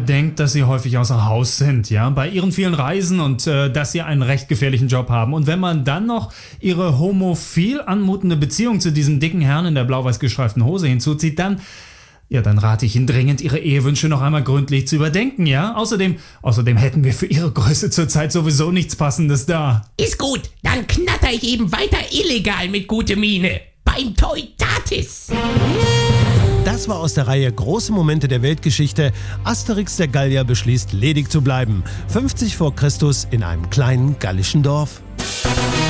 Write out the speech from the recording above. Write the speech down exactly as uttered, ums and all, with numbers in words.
bedenkt, dass sie häufig außer Haus sind, ja, bei ihren vielen Reisen und äh, dass sie einen recht gefährlichen Job haben. Und wenn man dann noch ihre homophil anmutende Beziehung zu diesem dicken Herrn in der blau-weiß gestreiften Hose hinzuzieht, dann, ja, dann rate ich Ihnen dringend, Ihre Ehewünsche noch einmal gründlich zu überdenken, ja. Außerdem, außerdem hätten wir für Ihre Größe zurzeit sowieso nichts Passendes da. Ist gut, dann knatter ich eben weiter illegal mit gute Miene. Beim Teutatis. Das war aus der Reihe Große Momente der Weltgeschichte. Asterix der Gallier beschließt, ledig zu bleiben. fünfzig vor Christus in einem kleinen gallischen Dorf.